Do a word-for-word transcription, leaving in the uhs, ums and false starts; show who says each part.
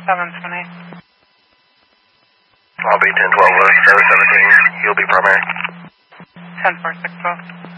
Speaker 1: seven twenty.
Speaker 2: I'll be ten twelve, seven seventeen. You'll be primary.
Speaker 1: ten four six twelve.